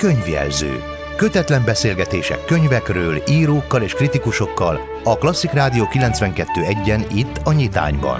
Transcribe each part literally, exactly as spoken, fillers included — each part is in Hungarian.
Könyvjelző. Kötetlen beszélgetések könyvekről, írókkal és kritikusokkal a Klasszik Rádió kilencvenkettő egyen itt a Nyitányban.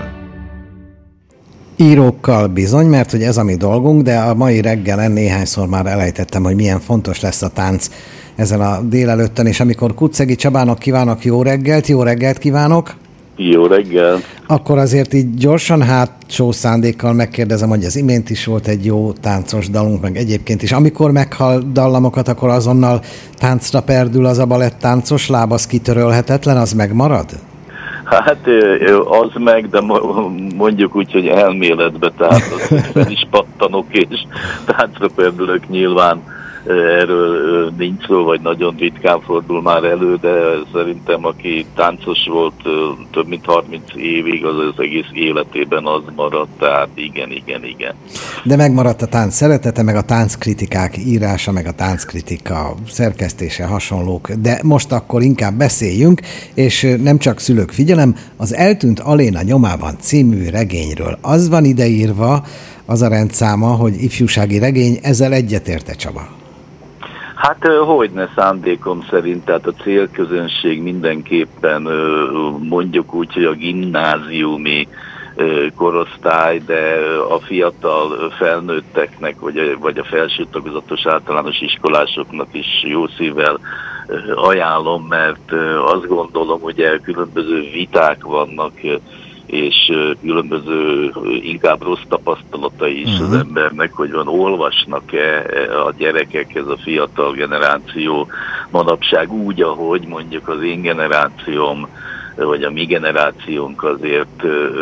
Írókkal bizony, mert hogy ez a mi dolgunk, de a mai reggelen néhányszor már elejtettem, hogy milyen fontos lesz a tánc ezen a délelőttön, és amikor Kuczegi Csabának kívánok jó reggelt, jó reggelt kívánok! Jó reggel! Akkor azért így gyorsan hátsó szándékkal megkérdezem, hogy az imént is volt egy jó táncos dalunk, meg egyébként is. Amikor meghall dallamokat, akkor azonnal táncra perdül az a balett táncos láb, az kitörölhetetlen, az megmarad? Hát az meg, de mondjuk úgy, hogy elméletbe, tehát az is pattanok és táncra perdülök nyilván. Erről nincs szó, vagy nagyon ritkán fordul már elő, de szerintem aki táncos volt több mint harminc évig, az az egész életében az maradt, tehát igen, igen, igen. De megmaradt a tánc szeretete, meg a tánckritikák írása, meg a tánckritika szerkesztése, hasonlók, de most akkor inkább beszéljünk, és nem csak szülők, figyelem, az Eltűnt Aléna nyomában című regényről. Az van ideírva, az a rendszáma, hogy ifjúsági regény, ezzel egyetérte Csaba? Hát hogyne, szándékom szerint, tehát a célközönség mindenképpen mondjuk úgy, hogy a gimnáziumi korosztály, de a fiatal felnőtteknek, vagy a, vagy a felső tagozatos általános iskolásoknak is jó szívvel ajánlom, mert azt gondolom, hogy különböző viták vannak, és különböző inkább rossz tapasztalatai is uh-huh. az embernek, hogy van, olvasnak-e a gyerekek, ez a fiatal generáció manapság úgy, ahogy mondjuk az én generációm, vagy a mi generációnk azért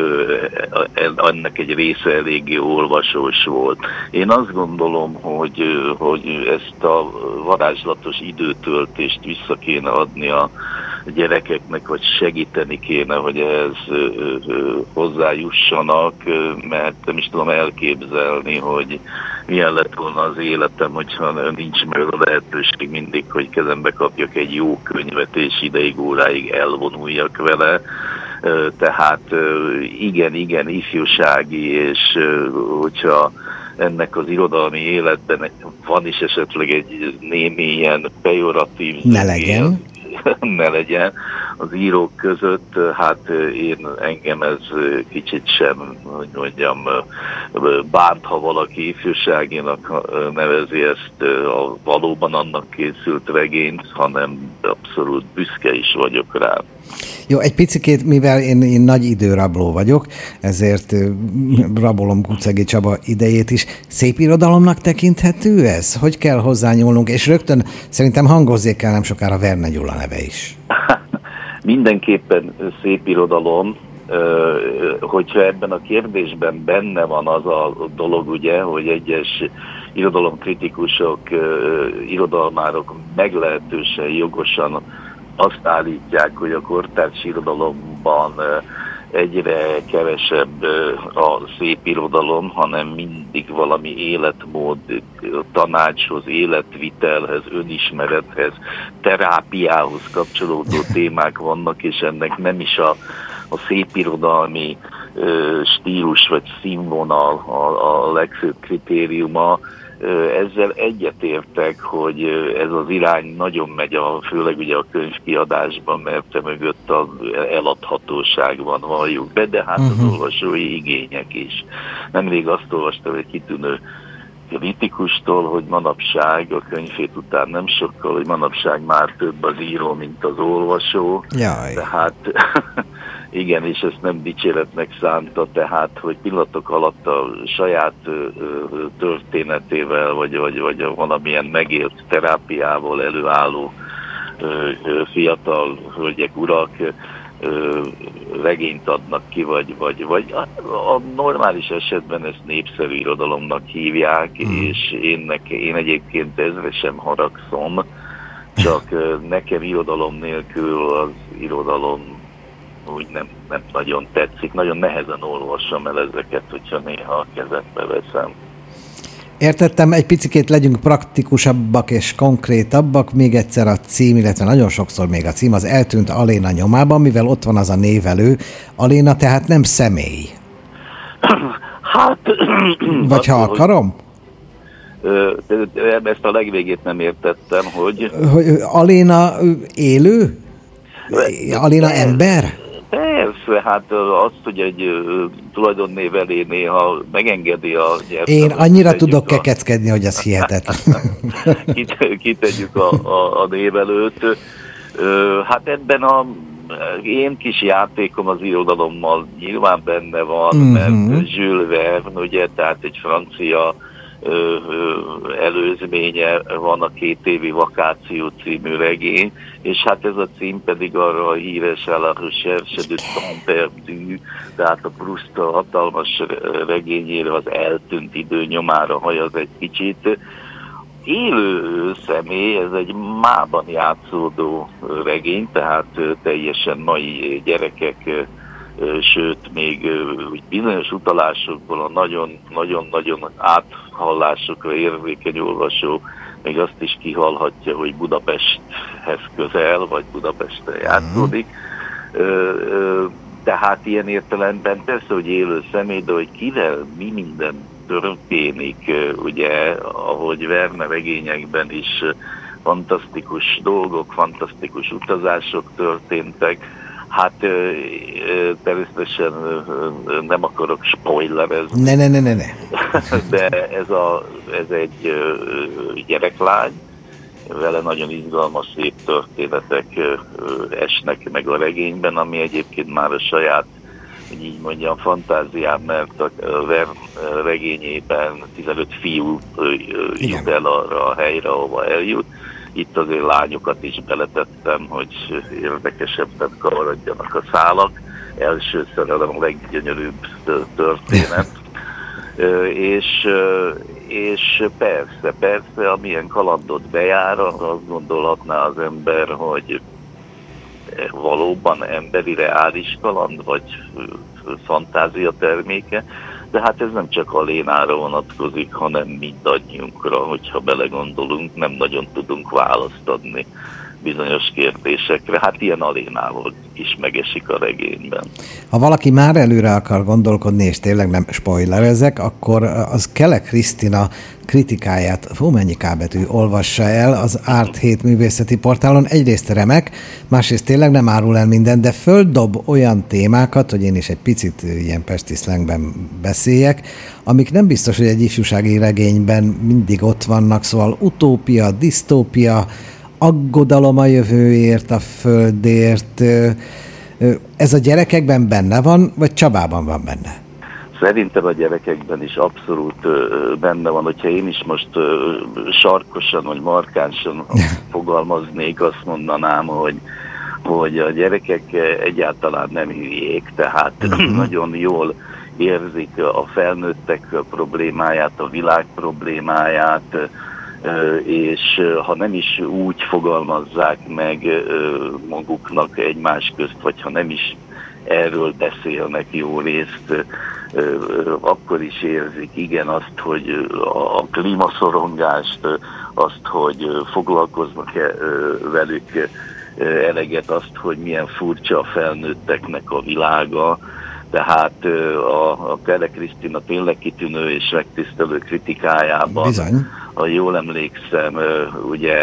ennek egy része eléggé olvasós volt. Én azt gondolom, hogy, hogy ezt a varázslatos időtöltést vissza kéne adni a gyerekeknek, vagy segíteni kéne, hogy ehhez hozzájussanak, mert nem is tudom elképzelni, hogy milyen lett volna az életem, hogyha nincs meg a lehetőség mindig, hogy kezembe kapjak egy jó könyvet, és ideig, óráig elvonuljak vele. Tehát igen, igen, ifjúsági, és hogyha ennek az irodalmi életben van is esetleg egy némi ilyen pejoratív... Ne legyen. ne legyen az írók között, hát én engem ez kicsit sem, hogy mondjam, bánt, ha valaki ifjúságinak nevezi ezt a valóban annak készült regényt, hanem abszolút büszke is vagyok rá. Jó, egy picikét, mivel én, én nagy időrabló vagyok, ezért rabolom Kuczegi Csaba idejét is. Szép irodalomnak tekinthető ez? Hogy kell hozzányúlnunk? És rögtön szerintem hangozzék el nem sokára Verne Gyula neve is. Mindenképpen szép irodalom, hogyha ebben a kérdésben benne van az a dolog, ugye, hogy egyes irodalomkritikusok, irodalmárok meglehetősen jogosan azt állítják, hogy a kortárs irodalomban egyre kevesebb a szép irodalom, hanem mindig valami életmód, tanácshoz, életvitelhez, önismerethez, terápiához kapcsolódó témák vannak, és ennek nem is a, a szépirodalmi stílus vagy színvonal a, a legfőbb kritériuma. Ezzel egyetértek, hogy ez az irány nagyon megy, a, főleg ugye a könyvkiadásban, mert mögött az eladhatóság van, valljuk be, de hát az uh-huh. olvasói igények is. Nemrég azt olvastam egy kitűnő kritikustól, hogy manapság, a könyvét után nem sokkal, hogy manapság már több az író, mint az olvasó. Jaj. Tehát igen, és ezt nem dicséretnek szánta, tehát, hogy pillanatok alatt a saját ö, történetével, vagy, vagy, vagy valamilyen megélt terápiával előálló ö, ö, fiatal hölgyek, urak ö, regényt adnak ki, vagy, vagy, vagy a, a normális esetben ezt népszerű irodalomnak hívják, mm. és én, neke, én egyébként ezre sem haragszom, csak ö, nekem irodalom nélkül az irodalom úgy nem, nem nagyon tetszik. Nagyon nehezen olvassam el ezeket, hogyha néha a kezembe veszem. Értettem, egy picikét legyünk praktikusabbak és konkrétabbak. Még egyszer a cím, illetve nagyon sokszor még a cím, az Eltűnt Aléna nyomában, mivel ott van az a névelő. Aléna tehát nem személy. Hát... Vagy ha akarom? Ezt a legvégét nem értettem, hogy... hogy Aléna élő? Aléna ember? Persze, hát azt, hogy egy tulajdonnév elé néha megengedi a gyermek. Én annyira tudok a... kekeckedni, hogy ez hihetetlen. Kit, kitegyük a, a, a név előtt. Hát ebben a én kis játékom az irodalommal nyilván benne van, uh-huh. mert Jules Verne, ugye, tehát egy francia ö, ö, előzménye van a Két évi vakáció című regény, és hát ez a cím pedig arra a híres à la recherche du temps perdu, tehát a Proust hatalmas regényére, az eltűnt idő nyomára hajaz egy kicsit. Élő személy, ez egy mában játszódó regény, tehát teljesen mai gyerekek, sőt még bizonyos utalásokból a nagyon-nagyon áthallásokra érzékeny olvasó még azt is kihallhatja, hogy Budapesthez közel, vagy Budapesten játszódik. Tehát ilyen értelemben persze, hogy élő személy, de hogy kivel mi minden történik, ugye, ahogy Verne regényekben is fantasztikus dolgok, fantasztikus utazások történtek. Hát természetesen nem akarok spoilerezni. Ne, ne, ne, ne, ne. De ez, a, ez egy gyereklány, vele nagyon izgalmas, szép történetek esnek meg a regényben, ami egyébként már a saját, hogy így mondjam, fantáziám, mert a Verne regényében tizenöt fiú jut el arra a helyre, ahova eljut. Itt azért lányokat is beletettem, hogy érdekesebben kavarodjanak a szálak. Első szerelem a leggyönyörűbb történet. és, és persze, persze, amilyen kalandot bejár, azt gondolhatná az ember, hogy valóban emberi reális kaland, vagy fantázia terméke, de hát ez nem csak Alénára vonatkozik, hanem mindannyiunkra, hogyha belegondolunk, nem nagyon tudunk választ adni bizonyos kérdésekre. Hát ilyen Alénával is megesik a regényben. Ha valaki már előre akar gondolkodni, és tényleg nem spoilerezek, akkor az Kele Krisztina kritikáját, fú, mennyi kábetű, olvassa el az Árt hét művészeti portálon. Egyrészt remek, másrészt tényleg nem árul el mindent, de földob olyan témákat, hogy én is egy picit ilyen pesti szlengben beszéljek, amik nem biztos, hogy egy ifjúsági regényben mindig ott vannak, szóval utópia, disztópia, aggodalom a jövőért, a földért. Ez a gyerekekben benne van, vagy Csabában van benne? Szerintem a gyerekekben is abszolút benne van. Hogyha én is most sarkosan, vagy markánsan fogalmaznék, azt mondanám, hogy, hogy a gyerekek egyáltalán nem hülyék, tehát uh-huh. nagyon jól érzik a felnőttek problémáját, a világ problémáját, és ha nem is úgy fogalmazzák meg maguknak egymás közt, vagy ha nem is erről beszélnek jó részt, akkor is érzik, igen, azt, hogy a klímaszorongást, azt, hogy foglalkoznak-e velük eleget, azt, hogy milyen furcsa a felnőtteknek a világa. Tehát a, a Kele Krisztina tényleg kitűnő és megtisztelő kritikájában, bizony, ha jól emlékszem, ugye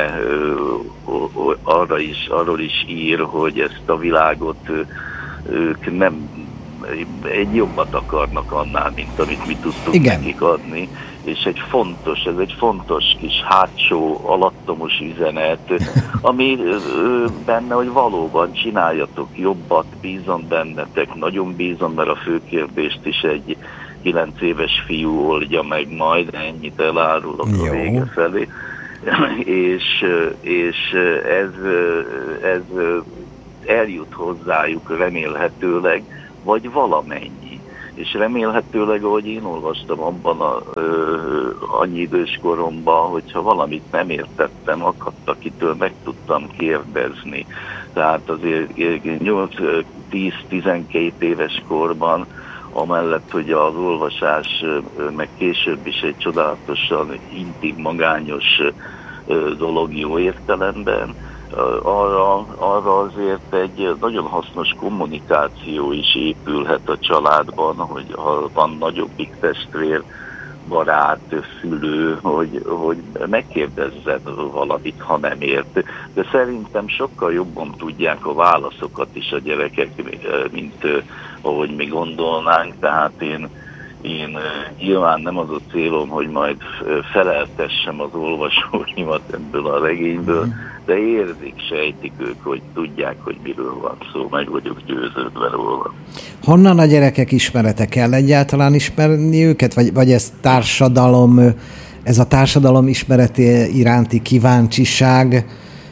arra is, arról is ír, hogy ezt a világot ők nem egy jobbat akarnak annál, mint amit mi tudtunk igen. nekik adni. És egy fontos, ez egy fontos kis hátsó, alattomos üzenet, ami benne, hogy valóban csináljatok jobbat, bízom bennetek, nagyon bízom, mert a főkérdést is egy kilenc éves fiú oldja meg majd, ennyit elárulok jó. a vége felé. és és ez, ez eljut hozzájuk remélhetőleg, vagy valamennyi. És remélhetőleg, ahogy én olvastam abban a, ö, annyi idős koromban, hogyha valamit nem értettem, akadt, akitől meg tudtam kérdezni. Tehát azért nyolc-tíz-tizenkét éves korban, amellett, hogy az olvasás, meg később is egy csodálatosan intim, magányos dolog jó értelemben, Arra, arra azért egy nagyon hasznos kommunikáció is épülhet a családban, hogy ha van nagyobbik testvér, barát, szülő, hogy, hogy megkérdezzen valamit, ha nem ért. De szerintem sokkal jobban tudják a válaszokat is a gyerekek, mint ahogy mi gondolnánk. Tehát én, én nyilván nem az a célom, hogy majd feleltessem az olvasóimat ebből a regényből, de érzik, sejtik ők, hogy tudják, hogy miről van szó, meg vagyok győződve róla. Honnan a gyerekek ismerete? Kell egyáltalán ismerni őket? Vagy, vagy ez társadalom, ez a társadalom ismerete iránti kíváncsiság?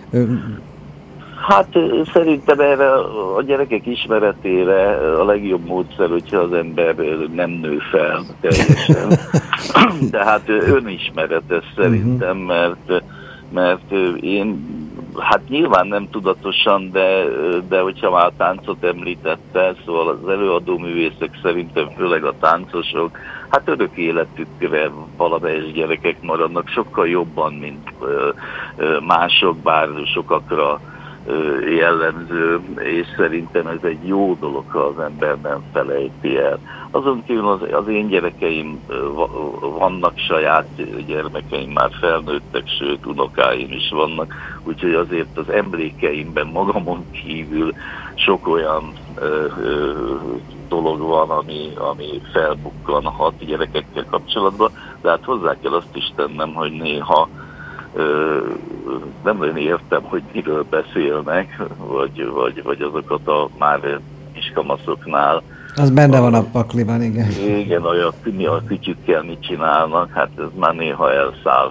Hát szerintem erre a gyerekek ismeretére a legjobb módszer, hogyha az ember nem nő fel teljesen. Tehát önismeret ez szerintem, mert, mert én hát nyilván nem tudatosan, de, de hogyha már a táncot említette, szóval az előadó művészek szerintem, főleg a táncosok, hát örök életükre valamelyes gyerekek maradnak, sokkal jobban, mint mások, bár sokakra jellemző, és szerintem ez egy jó dolog, ha az ember nem felejti el. Azon kívül az, az én gyerekeim vannak, saját gyermekeim már felnőttek, sőt unokáim is vannak, úgyhogy azért az emlékeimben magamon kívül sok olyan ö, ö, dolog van, ami, ami felbukkanhat gyerekekkel kapcsolatban, de hát hozzá kell azt is tennem, hogy néha Ö, nem nagyon értem, hogy miről beszélnek, vagy, vagy, vagy azokat a már kiskamaszoknál. Az benne a, van a pakliban, igen. Igen, olyan mi a kütyükkel mit csinálnak, hát ez már néha elszáll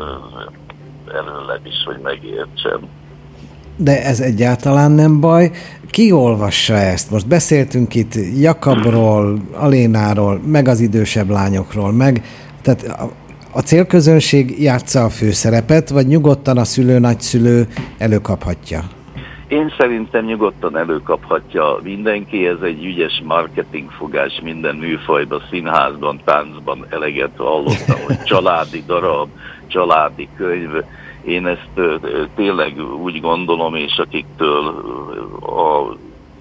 előleg is, hogy megértsem. De ez egyáltalán nem baj. Ki olvassa ezt? Most beszéltünk itt Jakabról, Alénáról, meg az idősebb lányokról, meg tehát a, a célközönség játsza a főszerepet, vagy nyugodtan a szülő, nagyszülő előkaphatja? Én szerintem nyugodtan előkaphatja mindenki, ez egy ügyes marketingfogás minden műfajban, színházban, táncban eleget hallottam, hogy családi darab, családi könyv. Én ezt tényleg úgy gondolom, és akiktől a,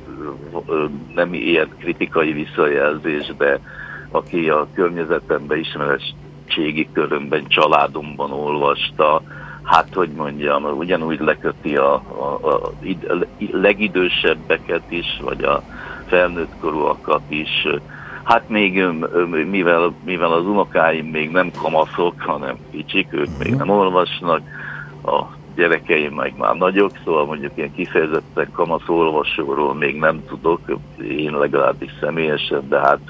nem ilyen kritikai visszajelzés, de aki a környezetemben ismeretségi körömben, családomban olvasta, hát, hogy mondjam, ugyanúgy leköti a, a, a, a legidősebbeket is, vagy a felnőtt korúakat is. Hát még, mivel, mivel az unokáim még nem kamaszok, hanem kicsik, ők még nem olvasnak, a gyerekeim meg már nagyok, szóval mondjuk ilyen kifejezetten kamasz olvasóról még nem tudok, én legalábbis személyesen, de hát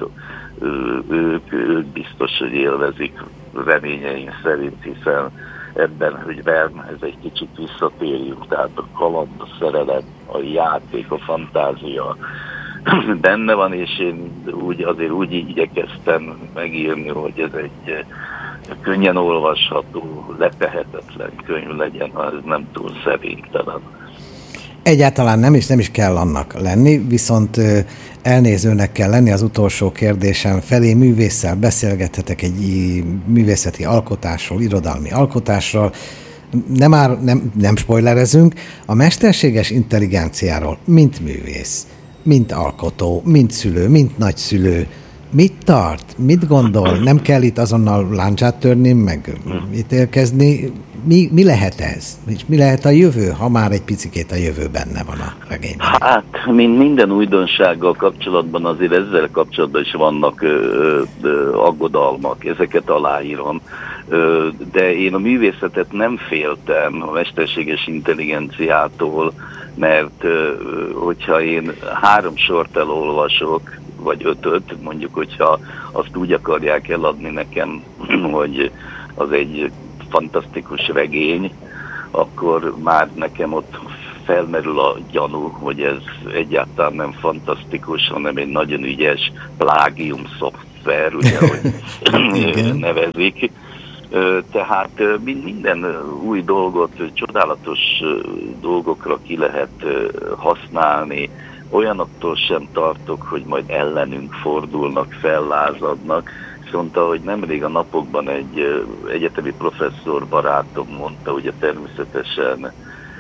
ők, ők biztos, hogy élvezik reményeim szerint, hiszen ebben, hogy Verne, ez egy kicsit visszatérjünk, tehát a kaland, a szerelem, a játék, a fantázia benne van, és én úgy, azért úgy igyekeztem megírni, hogy ez egy könnyen olvasható, letehetetlen könyv legyen, ha ez nem túl szerénytelen. Egyáltalán nem, és nem is kell annak lenni, viszont elnézőnek kell lenni az utolsó kérdésem felé. Művésszel beszélgethetek egy művészeti alkotásról, irodalmi alkotásról. Nem, már, nem, nem spoilerezünk. A mesterséges intelligenciáról, mint művész, mint alkotó, mint szülő, mint nagyszülő, mit tart? Mit gondol? Nem kell itt azonnal láncsát törni, meg ítélkezni. Mi, mi lehet ez? És mi lehet a jövő, ha már egy picikét a jövő benne van a regényben? Hát, mint minden újdonsággal kapcsolatban, azért ezzel kapcsolatban is vannak ö, ö, aggodalmak, ezeket aláírom. Ö, de én a művészetet nem féltem a mesterséges intelligenciától, mert ö, hogyha én három sort elolvasok, vagy ötöt, mondjuk, hogyha azt úgy akarják eladni nekem, hogy az egy fantasztikus regény, akkor már nekem ott felmerül a gyanú, hogy ez egyáltalán nem fantasztikus, hanem egy nagyon ügyes plágium szoftver, ugye, hogy nevezik. Tehát minden új dolgot, csodálatos dolgokra ki lehet használni. Olyanoktól sem tartok, hogy majd ellenünk fordulnak, fellázadnak. Viszont ahogy nemrég a napokban egy egyetemi professzor barátom mondta, ugye természetesen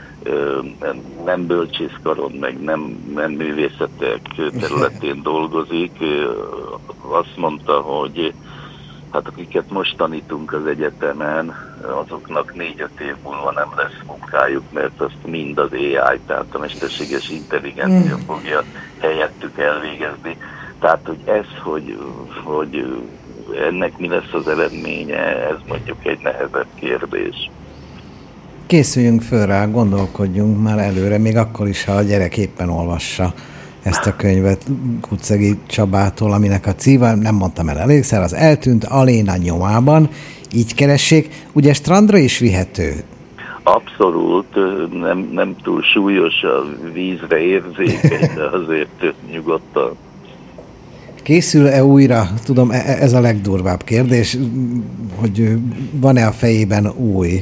nem bölcsészkaron, meg nem, nem művészetek területén dolgozik, azt mondta, hogy hát akiket most tanítunk az egyetemen, azoknak négy-öt év múlva nem lesz munkájuk, mert azt mind az á i, tehát a mesterséges intelligencia mm. fogja helyettük elvégezni. Tehát, hogy ez, hogy, hogy ennek mi lesz az eredménye, ez mondjuk egy nehezebb kérdés. Készüljünk föl rá, gondolkodjunk már előre, még akkor is, ha a gyerek éppen olvassa ezt a könyvet Kuczegi Csabától, aminek a címe, nem mondtam el elégszer, az Eltűnt Aléna nyomában, így keressék. Ugye strandra is vihető? Abszolút, nem, nem túl súlyos, a vízre érzékeny, de azért nyugodtan. Készül-e újra? Tudom, ez a legdurvább kérdés, hogy van-e a fejében új?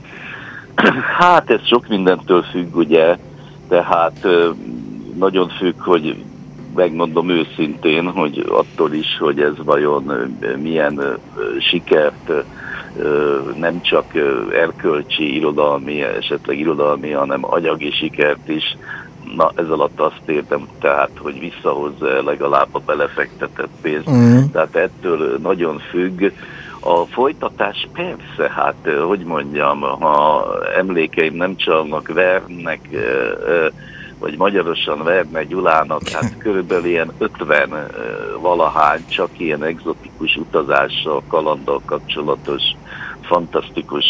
Hát ez sok mindentől függ, ugye, tehát nagyon függ, hogy megmondom őszintén, hogy attól is, hogy ez vajon milyen sikert, nem csak erkölcsi, irodalmi, esetleg irodalmi, hanem anyagi sikert is. Na, ez alatt azt értem, tehát, hogy visszahozza legalább a belefektetett pénzt. Mm. Tehát ettől nagyon függ. A folytatás persze, hát, hogy mondjam, ha emlékeim nem csalnak, Vernek, vagy magyarosan Verne Gyulának, hát körülbelül ilyen ötven valahány, csak ilyen egzotikus utazással, kalanddal kapcsolatos, fantasztikus,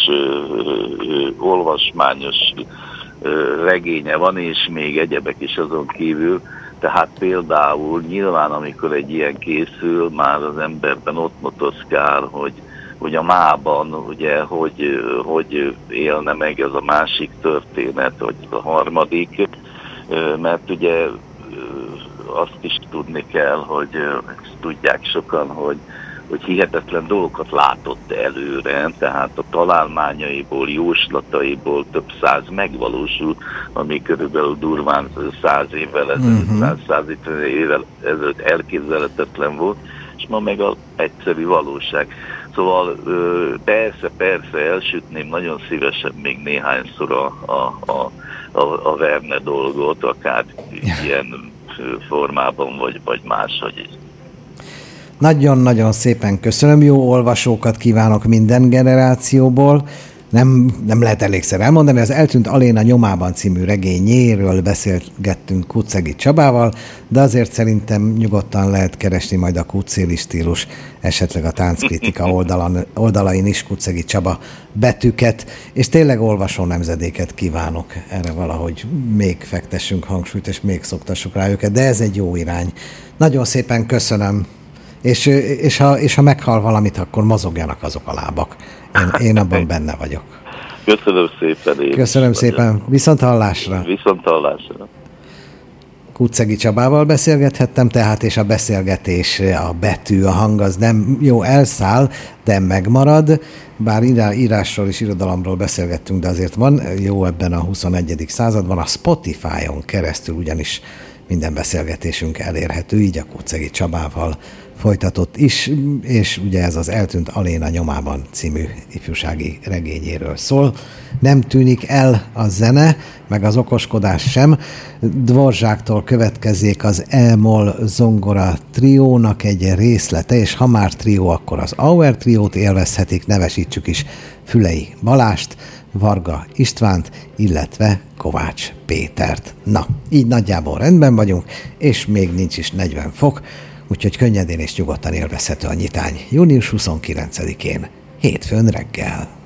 olvasmányos regénye van, és még egyebek is azon kívül. Tehát például nyilván, amikor egy ilyen készül, már az emberben ott motoszkál, hogy, hogy a mában, ugye, hogy, hogy élne meg ez a másik történet, vagy a harmadik, mert ugye azt is tudni kell, hogy ezt tudják sokan, hogy, hogy hihetetlen dolgokat látott előre, tehát a találmányaiból, jóslataiból több száz megvalósult, ami körülbelül durván száz évvel ezelőtt, száz évvel ezelőtt elképzelhetetlen volt, és ma meg az egyszerű valóság. Szóval persze, persze elsütném nagyon szívesen még néhányszor a, a, a, a, a Verne dolgot, akár ilyen formában, vagy, vagy máshogy is. Nagyon-nagyon szépen köszönöm, jó olvasókat kívánok minden generációból. Nem, nem lehet elégszer elmondani, az Eltűnt Aléna nyomában című regényéről beszélgettünk Kuczegi Csabával, de azért szerintem nyugodtan lehet keresni majd a kucéli stílus, esetleg a tánckritika oldalon, oldalain is Kuczegi Csaba betűket, és tényleg olvasó nemzedéket kívánok. Erre valahogy még fektessünk hangsúlyt, és még szoktassuk rá őket, de ez egy jó irány. Nagyon szépen köszönöm. És, és, ha, és ha meghal valamit, akkor mozogjanak azok a lábak. Én, én abban benne vagyok. Köszönöm szépen. Én Köszönöm szépen. Viszont hallásra. Viszont hallásra. Kuczegi Csabával beszélgethettem, tehát, és a beszélgetés, a betű, a hang az nem jó, elszáll, de megmarad. Bár írásról és irodalomról beszélgettünk, de azért van jó ebben a huszonegyedik században. A Spotify-on keresztül ugyanis minden beszélgetésünk elérhető, így a Kuczegi Csabával folytatott is, és ugye ez az Eltűnt Aléna nyomában című ifjúsági regényéről szól. Nem tűnik el a zene, meg az okoskodás sem. Dvorzsáktól következzék az E-moll zongora triónak egy részlete, és ha már trió, akkor az Auer triót élvezhetik, nevesítsük is Fülei Balást, Varga Istvánt, illetve Kovács Pétert. Na, így nagyjából rendben vagyunk, és még nincs is negyven fok, úgyhogy könnyedén és nyugodtan élvezhető a nyitány június huszonkilencedikén, hétfőn reggel.